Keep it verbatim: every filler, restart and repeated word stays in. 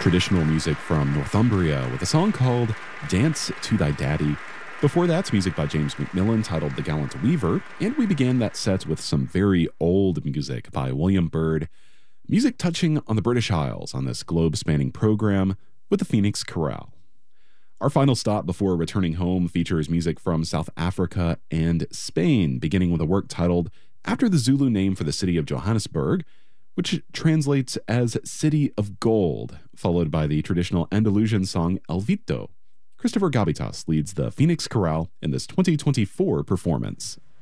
traditional music from Northumbria with a song called Dance to Thy Daddy. Before that's music by James McMillan titled The Gallant Weaver, and we began that set with some very old music by William Byrd, music touching on the British Isles on this globe-spanning program with the Phoenix Chorale. Our final stop before returning home features music from South Africa and Spain, beginning with a work titled after the Zulu name for the city of Johannesburg, which translates as City of Gold, followed by the traditional Andalusian song El Vito. Christopher Gabitas leads the Phoenix Chorale in this twenty twenty-four performance.